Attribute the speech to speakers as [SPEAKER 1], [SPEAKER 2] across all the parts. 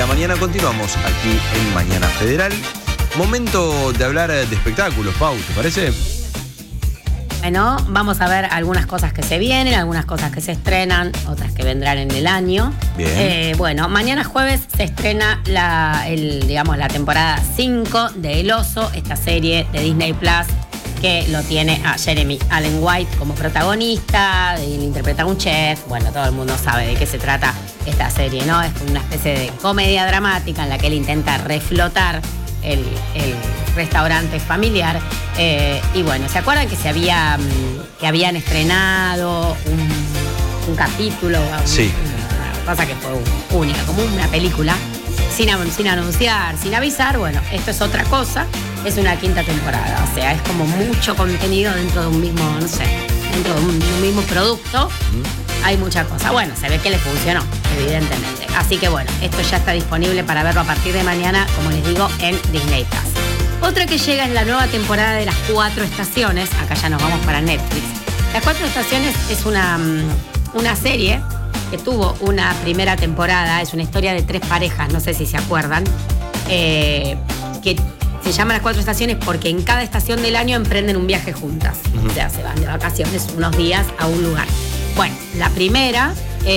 [SPEAKER 1] la mañana. Continuamos aquí en Mañana Federal. Momento de hablar de espectáculos, Pau, ¿te parece?
[SPEAKER 2] Bueno, vamos a ver algunas cosas que se vienen, algunas cosas que se estrenan, otras que vendrán en el año.
[SPEAKER 1] Bien.
[SPEAKER 2] Bueno, mañana jueves se estrena la temporada 5 de El Oso, esta serie de Disney Plus que lo tiene a Jeremy Allen White como protagonista, él interpreta a un chef. Bueno, todo el mundo sabe de qué se trata esta serie, ¿no? Es una especie de comedia dramática en la que él intenta reflotar el restaurante familiar. Y bueno, ¿se acuerdan que habían estrenado un capítulo?
[SPEAKER 1] Sí.
[SPEAKER 2] Una cosa que fue única, como una película, sin anunciar, sin avisar. Bueno, esto es otra cosa, es una quinta temporada. O sea, es como mucho contenido dentro de un mismo, no sé, dentro de un mismo producto. Hay mucha cosa. Bueno, se ve que le funcionó, evidentemente. Así que bueno, esto ya está disponible para verlo a partir de mañana, como les digo, en Disney Plus. Otra que llega es la nueva temporada de Las Cuatro Estaciones. Acá ya nos vamos para Netflix. Las Cuatro Estaciones es una serie que tuvo una primera temporada. Es una historia de 3 parejas, no sé si se acuerdan, que se llama Las Cuatro Estaciones porque en cada estación del año emprenden un viaje juntas. O sea, se van de vacaciones unos días a un lugar. Bueno, la primera,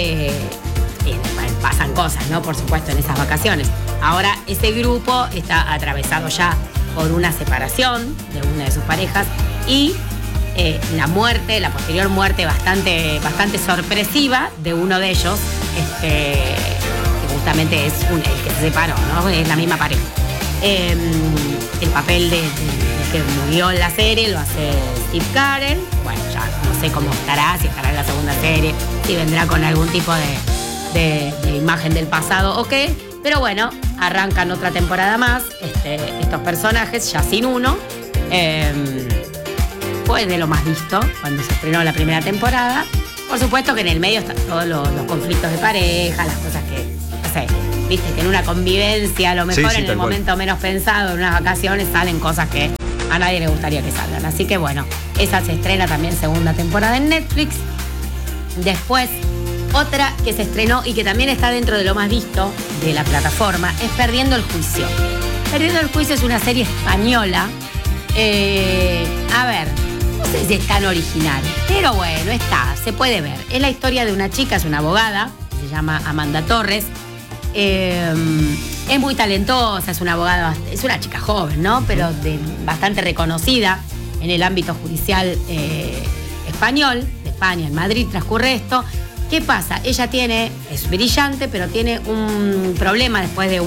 [SPEAKER 2] pasan cosas, ¿no? Por supuesto, en esas vacaciones. Ahora, ese grupo está atravesado ya por una separación de una de sus parejas y la posterior muerte bastante sorpresiva de uno de ellos, que justamente es el que se separó, ¿no? Es la misma pareja. El papel de que murió en la serie lo hace Steve Carell. Bueno, ya no sé cómo estará, si estará en la segunda serie, si vendrá con algún tipo de imagen del pasado o qué. Pero bueno, arrancan otra temporada más. Estos personajes, ya sin uno. Fue de lo más visto cuando se estrenó la primera temporada. Por supuesto que en el medio están todos los conflictos de pareja, las cosas que, no sé, viste que en una convivencia, a lo mejor en el momento menos pensado, en unas vacaciones, salen cosas que a nadie le gustaría que salgan. Así que bueno, esa se estrena también segunda temporada en Netflix. Después, otra que se estrenó y que también está dentro de lo más visto de la plataforma es Perdiendo el Juicio. Perdiendo el Juicio es una serie española. A ver, no sé si es tan original, pero bueno, se puede ver. Es la historia de una chica, es una abogada, se llama Amanda Torres. Es muy talentosa, es una abogada, es una chica joven, ¿no? Pero bastante reconocida en el ámbito judicial español, de España, en Madrid transcurre esto. ¿Qué pasa? Ella es brillante, pero tiene un problema después de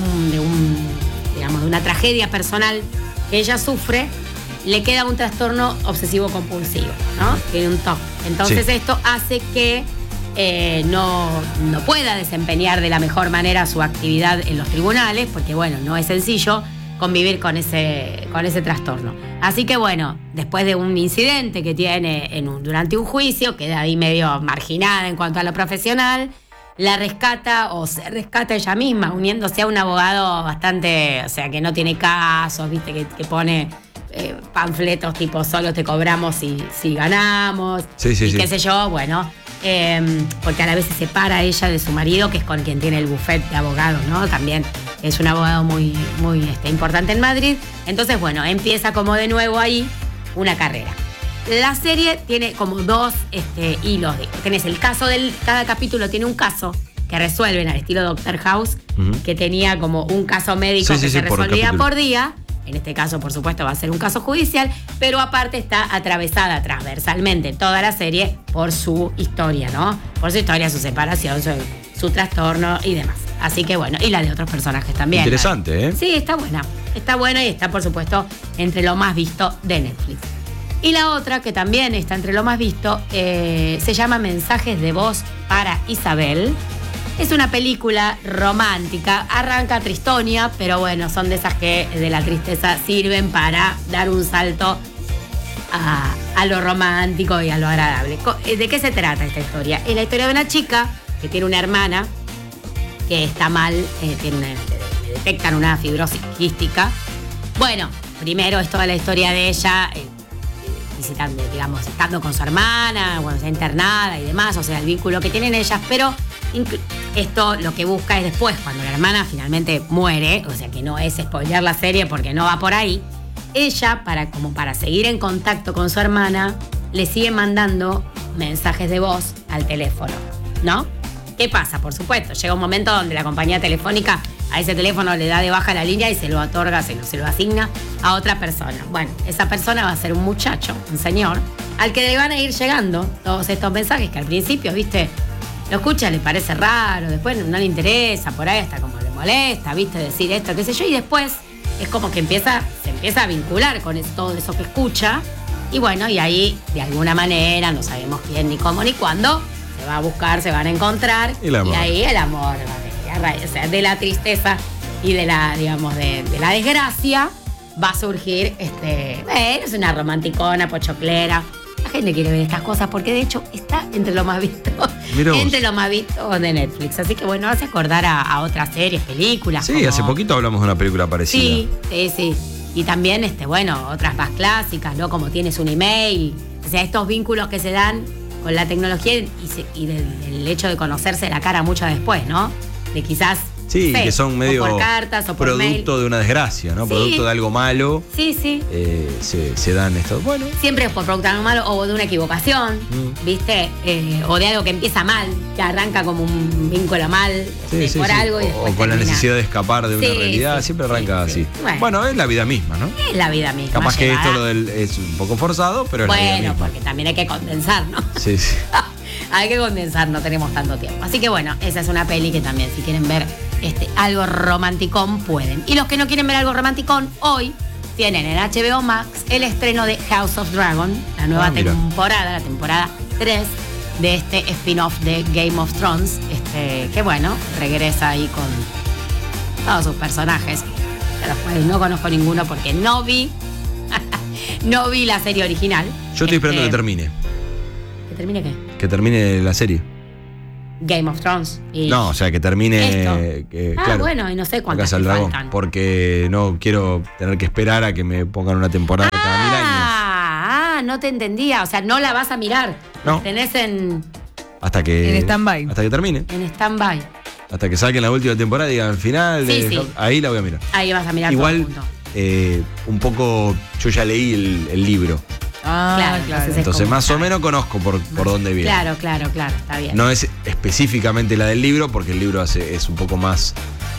[SPEAKER 2] una tragedia personal que ella sufre. Le queda un trastorno obsesivo-compulsivo, ¿no? Tiene un TOC. Entonces esto hace que no pueda desempeñar de la mejor manera su actividad en los tribunales, porque bueno, no es sencillo convivir con ese trastorno. Así que bueno, después de un incidente que tiene durante un juicio, queda ahí medio marginada en cuanto a lo profesional, la rescata o se rescata ella misma, uniéndose a un abogado bastante, o sea, que no tiene casos, viste, que pone panfletos tipo solo te cobramos si ganamos, qué sé yo, bueno, porque a la vez se separa ella de su marido, que es con quien tiene el bufete de abogados, ¿no? También es un abogado muy importante en Madrid. Entonces, bueno, empieza como de nuevo ahí una carrera. La serie tiene como 2 hilos. Tenés el caso cada capítulo tiene un caso que resuelven al estilo Doctor House, que tenía como un caso médico que se resolvía por día. En este caso, por supuesto, va a ser un caso judicial, pero aparte está atravesada transversalmente toda la serie por su historia, ¿no? Por su historia, su separación, su trastorno y demás. Así que bueno, y la de otros personajes también.
[SPEAKER 1] Interesante, ¿eh? Sí,
[SPEAKER 2] está buena. Está buena y está, por supuesto, entre lo más visto de Netflix. Y la otra, que también está entre lo más visto, se llama Mensajes de Voz para Isabel. Es una película romántica, arranca tristonia, pero bueno, son de esas que de la tristeza sirven para dar un salto a lo romántico y a lo agradable. ¿De qué se trata esta historia? Es la historia de una chica que tiene una hermana que está mal, le detectan una fibrosis quística. Bueno, primero es toda la historia de ella visitando, digamos, estando con su hermana, bueno, está internada y demás, o sea, el vínculo que tienen ellas, pero esto lo que busca es después, cuando la hermana finalmente muere, o sea que no es spoilear la serie porque no va por ahí, ella, para seguir en contacto con su hermana, le sigue mandando mensajes de voz al teléfono, ¿no? ¿Qué pasa? Por supuesto, llega un momento donde la compañía telefónica a ese teléfono le da de baja la línea y se lo otorga, se lo asigna a otra persona. Bueno, esa persona va a ser un muchacho, un señor, al que le van a ir llegando todos estos mensajes que al principio, viste, lo escucha, le parece raro, después no le interesa, por ahí hasta como le molesta, viste, decir esto, qué sé yo, y después es como que se empieza a vincular con todo eso que escucha, y bueno, y ahí de alguna manera, no sabemos quién, ni cómo, ni cuándo, se va a buscar, se van a encontrar, y ahí el amor o sea, de la tristeza y de la, digamos, de la desgracia va a surgir, es una romanticona, pochoclera. La gente quiere ver estas cosas porque de hecho está entre lo más visto, entre lo más visto de Netflix. Así que bueno, hace acordar a otras series, películas.
[SPEAKER 1] Sí, hace poquito hablamos de una película parecida.
[SPEAKER 2] Sí. Y también, otras más clásicas, ¿no? Como Tienes un email. O sea, estos vínculos que se dan con la tecnología y del hecho de conocerse la cara mucho después, ¿no? De quizás...
[SPEAKER 1] Sí, que son medio
[SPEAKER 2] por cartas o por
[SPEAKER 1] producto
[SPEAKER 2] mail.
[SPEAKER 1] De una desgracia, ¿no? Sí. Producto de algo malo.
[SPEAKER 2] Sí.
[SPEAKER 1] Se dan estos. Bueno.
[SPEAKER 2] Siempre es por producto de algo malo o de una equivocación, ¿viste? O de algo que empieza mal, que arranca como un vínculo mal por algo. Y
[SPEAKER 1] o con la necesidad de escapar de una realidad. Siempre arranca así. Bueno, es la vida misma, ¿no?
[SPEAKER 2] Es la vida misma.
[SPEAKER 1] Capaz que esto es un poco forzado, pero es la vida misma.
[SPEAKER 2] Bueno, porque también hay que condensar, ¿no?
[SPEAKER 1] Sí.
[SPEAKER 2] Hay que condensar, no tenemos tanto tiempo. Así que bueno, esa es una peli que también, si quieren ver algo romanticón, pueden. Y los que no quieren ver algo romanticón, hoy tienen en HBO Max el estreno de House of Dragon, la nueva temporada, la temporada 3 de este spin-off de Game of Thrones, que bueno, regresa ahí con todos sus personajes, de los cuales no conozco ninguno porque no vi la serie original.
[SPEAKER 1] Yo estoy esperando que termine.
[SPEAKER 2] ¿Que termine qué?
[SPEAKER 1] Que termine la serie.
[SPEAKER 2] Game of Thrones.
[SPEAKER 1] No, o sea, que termine. Claro,
[SPEAKER 2] bueno, y no sé cuántas
[SPEAKER 1] Casa del Dragón.
[SPEAKER 2] faltan.
[SPEAKER 1] Porque no quiero tener que esperar a que me pongan una temporada cada 1000 años.
[SPEAKER 2] No te entendía. O sea, no la vas a mirar.
[SPEAKER 1] No.
[SPEAKER 2] Tenés en
[SPEAKER 3] stand-by.
[SPEAKER 1] Hasta que termine.
[SPEAKER 2] En stand-by.
[SPEAKER 1] Hasta que saquen la última temporada y digan al final.
[SPEAKER 2] Sí.
[SPEAKER 1] Ahí la voy a mirar.
[SPEAKER 2] Ahí vas a mirar
[SPEAKER 1] igual,
[SPEAKER 2] todo
[SPEAKER 1] un poco. Yo ya leí el libro.
[SPEAKER 2] Claro.
[SPEAKER 1] Entonces más o menos conozco por dónde viene.
[SPEAKER 2] Claro, está bien.
[SPEAKER 1] No es específicamente la del libro, porque el libro es un poco más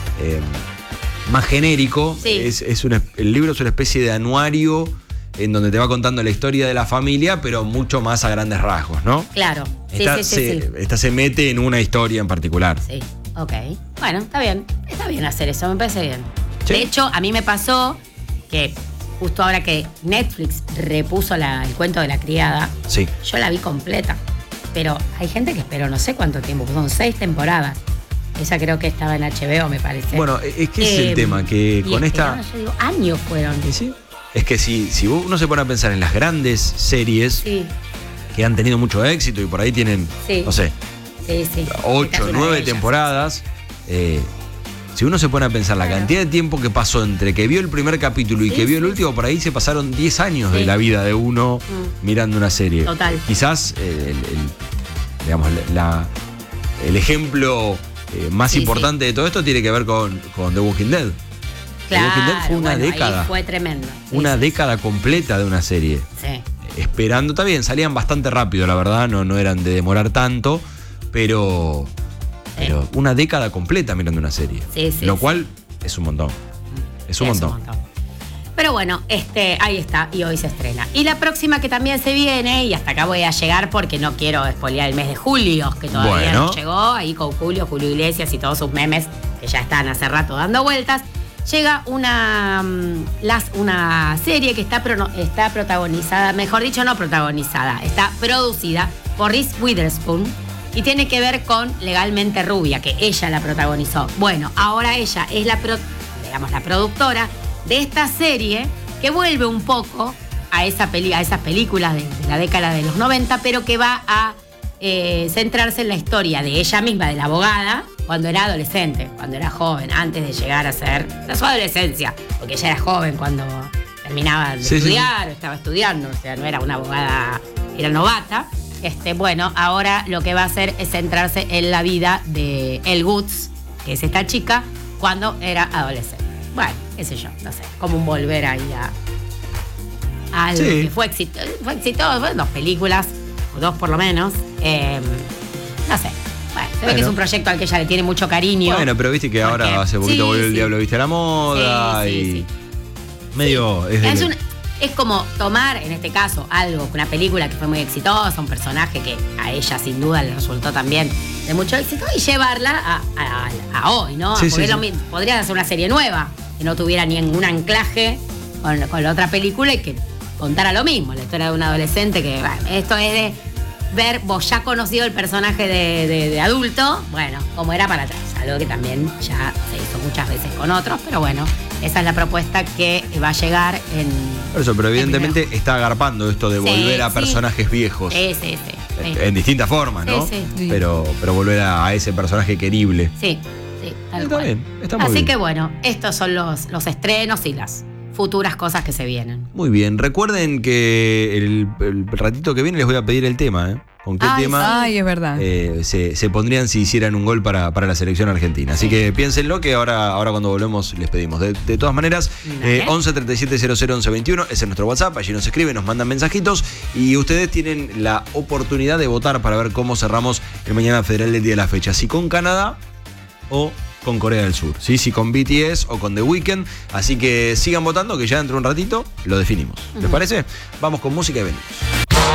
[SPEAKER 1] genérico.
[SPEAKER 2] Sí.
[SPEAKER 1] El libro es una especie de anuario en donde te va contando la historia de la familia, pero mucho más a grandes rasgos, ¿no?
[SPEAKER 2] Claro.
[SPEAKER 1] Esta se mete en una historia en particular.
[SPEAKER 2] Sí, ok. Bueno, está bien. Está bien hacer eso, me parece bien.
[SPEAKER 1] Sí.
[SPEAKER 2] De hecho, a mí me pasó que justo ahora que Netflix repuso el cuento de la criada,
[SPEAKER 1] sí,
[SPEAKER 2] yo la vi completa. Pero hay gente que esperó no sé cuánto tiempo, son 6 temporadas. Esa creo que estaba en HBO, me parece.
[SPEAKER 1] Bueno, es que es el tema, que con esta...
[SPEAKER 2] Yo digo, años fueron.
[SPEAKER 1] ¿Sí? Es que si uno se pone a pensar en las grandes series que han tenido mucho éxito y por ahí tienen, no sé, 8, 9 temporadas... Si uno se pone a pensar la cantidad de tiempo que pasó entre que vio el primer capítulo y que vio el último, por ahí se pasaron 10 años de la vida de uno mirando una serie.
[SPEAKER 2] Total.
[SPEAKER 1] Quizás el ejemplo más importante de todo esto tiene que ver con The Walking Dead.
[SPEAKER 2] Claro,
[SPEAKER 1] The Walking Dead fue una década.
[SPEAKER 2] Fue tremendo.
[SPEAKER 1] Una década completa de una serie.
[SPEAKER 2] Sí.
[SPEAKER 1] Esperando, está bien, salían bastante rápido, la verdad, no eran de demorar tanto, pero una década completa mirando una serie. Lo cual es un montón. Es un montón.
[SPEAKER 2] Pero bueno, ahí está, y hoy se estrena. Y la próxima que también se viene, y hasta acá voy a llegar porque no quiero spoilear el mes de julio, que todavía no llegó, ahí con Julio Iglesias y todos sus memes que ya están hace rato dando vueltas. Llega una serie que está protagonizada, mejor dicho, no protagonizada, está producida por Reese Witherspoon. Y tiene que ver con Legalmente Rubia, que ella la protagonizó. Bueno, ahora ella es la productora de esta serie que vuelve un poco a esas películas de la década de los 90, pero que va a centrarse en la historia de ella misma, de la abogada, cuando era adolescente, cuando era joven, antes de llegar a ser su adolescencia, porque ella era joven cuando terminaba de estudiar, estaba estudiando, o sea, no era una abogada, era novata. bueno, ahora lo que va a hacer es centrarse en la vida de Elle Woods, que es esta chica, cuando era adolescente. Bueno, qué sé yo, no sé, como un volver ahí a algo que fue exitoso, 2 películas, o 2 por lo menos. No sé. Bueno, se ve que es un proyecto al que ella le tiene mucho cariño.
[SPEAKER 1] Bueno, pero viste que ahora hace poquito volvió El Diablo Viste a la Moda medio...
[SPEAKER 2] Es como tomar, en este caso, una película que fue muy exitosa, un personaje que a ella sin duda le resultó también de mucho éxito, y llevarla a hoy, ¿no? Podría hacer una serie nueva, que no tuviera ningún anclaje con la otra película y que contara lo mismo, la historia de un adolescente que, bueno, esto es de ver, vos ya conocido el personaje de adulto, bueno, como era para atrás, algo que también ya se hizo muchas veces con otros, pero bueno, esa es la propuesta que va a llegar en...
[SPEAKER 1] Por eso, pero evidentemente está agarpando esto de volver a personajes viejos.
[SPEAKER 2] Sí.
[SPEAKER 1] En distintas formas, ¿no?
[SPEAKER 2] Sí.
[SPEAKER 1] Pero volver a ese personaje querible.
[SPEAKER 2] Sí, tal cual.
[SPEAKER 1] Bien, está muy
[SPEAKER 2] Así
[SPEAKER 1] bien.
[SPEAKER 2] que bueno, estos son los estrenos y las futuras cosas que se vienen.
[SPEAKER 1] Muy bien, recuerden que el ratito que viene les voy a pedir el tema, ¿eh? ¿Con qué tema
[SPEAKER 3] es verdad.
[SPEAKER 1] Se pondrían si hicieran un gol para la selección argentina? Así que piénsenlo, que ahora cuando volvemos les pedimos. De todas maneras, 11 37 00 11 21, ese es nuestro WhatsApp, allí nos escriben, nos mandan mensajitos y ustedes tienen la oportunidad de votar para ver cómo cerramos el Mañana Federal del día de la fecha. Si con Canadá o con Corea del Sur, ¿sí? Si con BTS o con The Weeknd. Así que sigan votando, que ya dentro de un ratito lo definimos. ¿Les parece? Vamos con música y venimos.